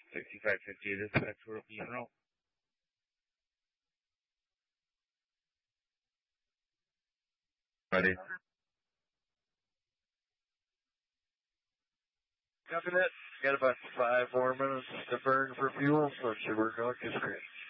6550 dispatch, we'll be en route. Ready. Copy that. Got about 5 more minutes to burn for fuel, so it should work out just great.